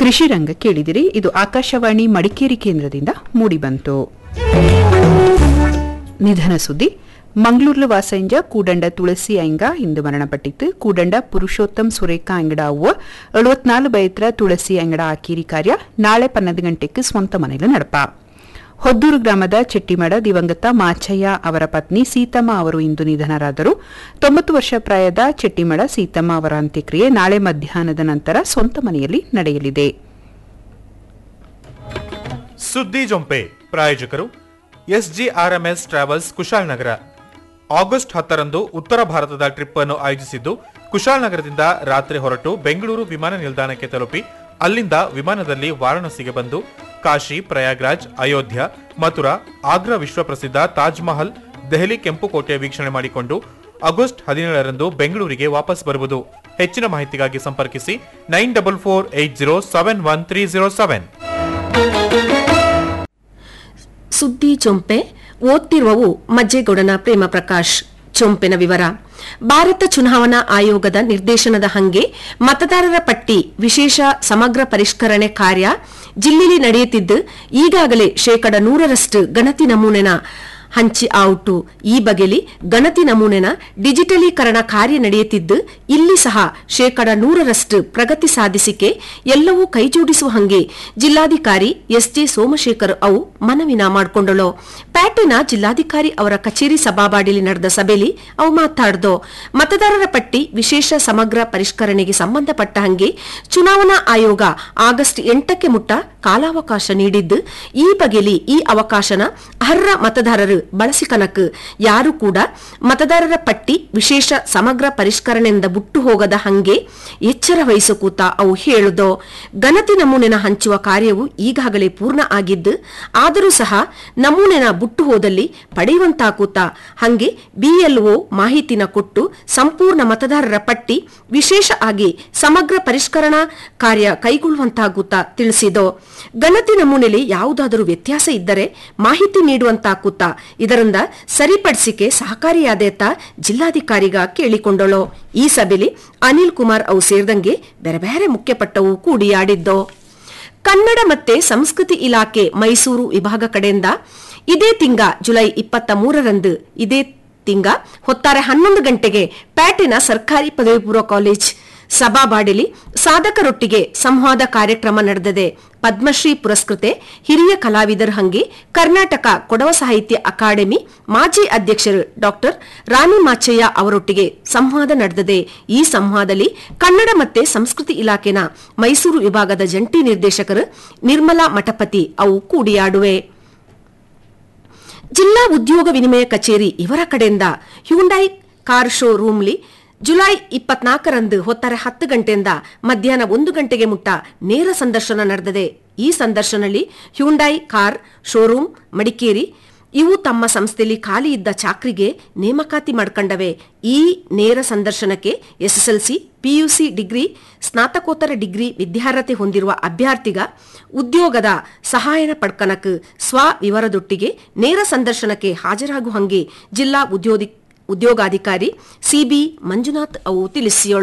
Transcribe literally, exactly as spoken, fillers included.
ಕೃಷಿ ರಂಗ ಕೇಳಿದಿರಿ. ಇದು ಆಕಾಶವಾಣಿ ಮಡಿಕೇರಿ ಕೇಂದ್ರದಿಂದ ಮೂಡಿಬಂತು. ನಿಧನ ಸುದ್ದಿ. ಮಂಗಳೂರು ವಾಸಂಜ ಕೂಡಂಡ ತುಳಸಿ ಐಂಗ ಇಂದು ಮರಣಪಟ್ಟಿತ್ತು. ಕೂಡಂಡ ಪುರುಷೋತ್ತಮ್ ಸುರೇಖಾ ಅಂಗಡ ಅವ್ವ ಎಳುವತ್ನಾಲ್ಕು ಬೈತ್ರ ತುಳಸಿ ಅಂಗಡ ಆಕೀರಿ ಕಾರ್ಯ ನಾಳೆ ಪನ್ನೊಂದು ಗಂಟೆಗೆ ಸ್ವಂತ ಮನೆಯಲ್ಲಿ ನಡಪ. ಹೊದ್ದೂರು ಗ್ರಾಮದ ಚೆಟ್ಟಿಮಡ ದಿವಂಗತ ಮಾಚಯ್ಯ ಅವರ ಪತ್ನಿ ಸೀತಮ್ಮ ಅವರು ಇಂದು ನಿಧನರಾದರು. ತೊಂಬತ್ತು ವರ್ಷ ಪ್ರಾಯದ ಚೆಟ್ಟಿಮಡ ಸೀತಮ್ಮ ಅವರ ಅಂತ್ಯಕ್ರಿಯೆ ನಾಳೆ ಮಧ್ಯಾಹ್ನದ ನಂತರ ಸ್ವಂತ ಮನೆಯಲ್ಲಿ ನಡೆಯಲಿದೆ. ಸುದ್ದಿ ಜೊಂಪೆ ಪ್ರಾಯೋಜಕರು ಎಸ್ಜಿಆರ್ಎಂಎಸ್ ಟ್ರಾವೆಲ್ಸ್ ಕುಶಾಲನಗರ. ಆಗಸ್ಟ್ ಹತ್ತರಂದು ಉತ್ತರ ಭಾರತದ ಟ್ರಿಪ್ ಅನ್ನು ಆಯೋಜಿಸಿದ್ದು, ಕುಶಾಲನಗರದಿಂದ ರಾತ್ರಿ ಹೊರಟು ಬೆಂಗಳೂರು ವಿಮಾನ ನಿಲ್ದಾಣಕ್ಕೆ ತಲುಪಿ ಅಲ್ಲಿಂದ ವಿಮಾನದಲ್ಲಿ ವಾರಾಣಸಿಗೆ ಬಂದು ಕಾಶಿ, ಪ್ರಯಾಗ್ರಾಜ್, ಅಯೋಧ್ಯ, ಮಥುರಾ, ಆಗ್ರಾ ವಿಶ್ವಪ್ರಸಿದ್ಧ ತಾಜ್ ಮಹಲ್, ದೆಹಲಿ ಕೆಂಪುಕೋಟೆ ವೀಕ್ಷಣೆ ಮಾಡಿಕೊಂಡು ಆಗಸ್ಟ್ ಹದಿನೇಳರಂದು ಬೆಂಗಳೂರಿಗೆ ವಾಪಸ್ ಬರುವುದು. ಹೆಚ್ಚಿನ ಮಾಹಿತಿಗಾಗಿ ಸಂಪರ್ಕಿಸಿ nine double four eight zero seven one three zero seven. ಸುದ್ದಿ ಚೊಂಪೆ ಓದ್ತಿರುವವು ಮಜ್ಜೇಗೌಡನ ಪ್ರೇಮ ಪ್ರಕಾಶ್. ಚೊಂಪಿನ ವಿವರ. ಭಾರತ ಚುನಾವಣಾ ಆಯೋಗದ ನಿರ್ದೇಶನದ ಹಂಗೆ ಮತದಾರರ ಪಟ್ಟಿ ವಿಶೇಷ ಸಮಗ್ರ ಪರಿಷ್ಕರಣೆ ಕಾರ್ಯ ಜಿಲ್ಲೆಯಲ್ಲಿ ನಡೆಯುತ್ತಿದ್ದು, ಈಗಾಗಲೇ ಶೇಕಡ ನೂರರಷ್ಟು ಗಣತಿ ನಮೂನೆನ ಹಂಚಿ ಔಟು. ಈ ಬಗೆಯಲ್ಲಿ ಗಣತಿ ನಮೂನೆನ ಡಿಜಿಟಲೀಕರಣ ಕಾರ್ಯ ನಡೆಯುತ್ತಿದ್ದು, ಇಲ್ಲಿ ಸಹ ಶೇಕಡ ನೂರರಷ್ಟು ಪ್ರಗತಿ ಸಾಧಿಸಿಕೆ ಎಲ್ಲವೂ ಕೈಜೋಡಿಸುವ ಹಂಗೆ ಜಿಲ್ಲಾಧಿಕಾರಿ ಎಸ್ ಜೆ ಸೋಮಶೇಖರ್ ಅವು ಮನವಿನ ಮಾಡಿಕೊಂಡಳು. ಪ್ಯಾಟಿನ ಜಿಲ್ಲಾಧಿಕಾರಿ ಅವರ ಕಚೇರಿ ಸಭಾವಾಡಿಯಲ್ಲಿ ನಡೆದ ಸಭೆಯಲ್ಲಿ ಅವು ಮಾತಾಡ್ದು. ಮತದಾರರ ಪಟ್ಟಿ ವಿಶೇಷ ಸಮಗ್ರ ಪರಿಷ್ಕರಣೆಗೆ ಸಂಬಂಧಪಟ್ಟ ಹಂಗೆ ಚುನಾವಣಾ ಆಯೋಗ ಆಗಸ್ಟ್ ಎಂಟಕ್ಕೆ ಮುಟ್ಟ ಕಾಲಾವಕಾಶ ನೀಡಿದ್ದು, ಈ ಬಗೆಯಲ್ಲಿ ಈ ಅವಕಾಶನ ಅರ್ಹ ಮತದಾರರು ಬಳಸಿಕನಕ್ ಯಾರು ಕೂಡ ಮತದಾರರ ಪಟ್ಟಿ ವಿಶೇಷ ಸಮಗ್ರ ಪರಿಷ್ಕರಣೆಯಿಂದ ಬಿಟ್ಟು ಹೋಗದ ಹಂಗೆ ಎಚ್ಚರ ವಹಿಸಕೂತ ಅವು ಹೇಳುದು. ಗಣತಿ ನಮೂನೆನ ಹಂಚುವ ಕಾರ್ಯವು ಈಗಾಗಲೇ ಪೂರ್ಣ ಆಗಿದ್ದು, ಆದರೂ ಸಹ ನಮೂನೆನ ಬಿಟ್ಟು ಹೋದಲ್ಲಿ ಪಡೆಯುವಂತಾಕೂತ ಹಂಗೆ ಬಿಎಲ್ಒ ಮಾಹಿತಿನ ಕೊಟ್ಟು ಸಂಪೂರ್ಣ ಮತದಾರರ ಪಟ್ಟಿ ವಿಶೇಷ ಆಗಿ ಸಮಗ್ರ ಪರಿಷ್ಕರಣಾ ಕಾರ್ಯ ಕೈಗೊಳ್ಳುವಂತಾಗುತ್ತ ತಿಳಿಸಿದು. ಗಣತಿ ನಮೂನೆಯಲ್ಲಿ ಯಾವುದಾದರೂ ವ್ಯತ್ಯಾಸ ಇದ್ದರೆ ಮಾಹಿತಿ ನೀಡುವಂತಾಕೂತ ಇದರಿಂದ ಸರಿಪಡಿಸಿಕೆ ಸಹಕಾರಿಯಾದೇತ ಜಿಲ್ಲಾಧಿಕಾರಿಗ ಕೇಳಿಕೊಂಡಳು. ಈ ಸಭೆಯಲ್ಲಿ ಅನಿಲ್ ಕುಮಾರ್ ಅವು ಸೇರಿದಂಗೆ ಬೇರೆ ಬೇರೆ ಮುಖ್ಯಪಟ್ಟವು ಕೂಡಿಯಾಡಿದ್ದು. ಕನ್ನಡ ಮತ್ತೆ ಸಂಸ್ಕೃತಿ ಇಲಾಖೆ ಮೈಸೂರು ವಿಭಾಗ ಕಡೆಯಿಂದ ಇದೇ ತಿಂಗ ಜುಲೈ ಇಪ್ಪತ್ತ ಮೂರರಂದು ಇದೇ ತಿಂಗ ಹೊತ್ತಾರೆ ಹನ್ನೊಂದು ಗಂಟೆಗೆ ಪ್ಯಾಟಿನ ಸರ್ಕಾರಿ ಪದವಿ ಪೂರ್ವ ಕಾಲೇಜ್ ಸಭಾವಾಡಿಲಿ ಸಾಧಕರೊಟ್ಟಿಗೆ ಸಂವಾದ ಕಾರ್ಯಕ್ರಮ ನಡೆದಿದೆ. ಪದ್ಮಶ್ರೀ ಪುರಸ್ಕೃತೆ ಹಿರಿಯ ಕಲಾವಿದರ ಹಂಗೆ ಕರ್ನಾಟಕ ಕೊಡವ ಸಾಹಿತ್ಯ ಅಕಾಡೆಮಿ ಮಾಜಿ ಅಧ್ಯಕ್ಷರು ಡಾಕ್ಟರ್ ರಾಣಿ ಮಾಚಯ್ಯ ಅವರೊಟ್ಟಿಗೆ ಸಂವಾದ ನಡೆದಿದೆ. ಈ ಸಂವಾದದಲ್ಲಿ ಕನ್ನಡ ಮತ್ತೆ ಸಂಸ್ಕೃತಿ ಇಲಾಖೆನ ಮೈಸೂರು ವಿಭಾಗದ ಜಂಟಿ ನಿರ್ದೇಶಕರು ನಿರ್ಮಲಾ ಮಠಪತಿ ಅವು ಕೂಡಿಯಾಡುವೆ. ಜಿಲ್ಲಾ ಉದ್ಯೋಗ ವಿನಿಮಯ ಕಚೇರಿ ಇವರ ಕಡೆಯಿಂದ ಹ್ಯುಂಡೈ ಕಾರ್ ಶೋ ರೂಮ್ಲಿ ಜುಲೈ ಇಪ್ಪತ್ನಾಲ್ಕರಂದು ಹೊತ್ತಾರೆ ಹತ್ತು ಗಂಟೆಯಿಂದ ಮಧ್ಯಾಹ್ನ ಒಂದು ಗಂಟೆಗೆ ಮುಟ್ಟ ನೇರ ಸಂದರ್ಶನ ನಡೆದಿದೆ. ಈ ಸಂದರ್ಶನದಲ್ಲಿ ಹ್ಯುಂಡೈ ಕಾರ್ ಶೋರೂಮ್ ಮಡಿಕೇರಿ ಇವು ತಮ್ಮ ಸಂಸ್ಥೆಯಲ್ಲಿ ಖಾಲಿ ಇದ್ದ ಚಾಕ್ರಿಗೆ ನೇಮಕಾತಿ ಮಾಡಿಕೊಂಡವೆ. ಈ ನೇರ ಸಂದರ್ಶನಕ್ಕೆ ಎಸ್ಎಸ್ಎಲ್ಸಿ, ಪಿಯುಸಿ ಡಿಗ್ರಿ, ಸ್ನಾತಕೋತ್ತರ ಡಿಗ್ರಿ ವಿದ್ಯಾರ್ಹತೆ ಹೊಂದಿರುವ ಅಭ್ಯರ್ಥಿಗ ಉದ್ಯೋಗದ ಸಹಾಯನ ಪಡ್ಕನಕ್ ಸ್ವ ವಿವರದೊಟ್ಟಿಗೆ ನೇರ ಸಂದರ್ಶನಕ್ಕೆ ಹಾಜರಾಗುವ ಹಂಗೆ ಜಿಲ್ಲಾ ಉದ್ಯೋಗ ಉದ್ಯೋಗಾಧಿಕಾರಿ ಸಿಬಿ ಮಂಜುನಾಥ್ ಅವು ತಿಳಿಸಿಯೋಳು.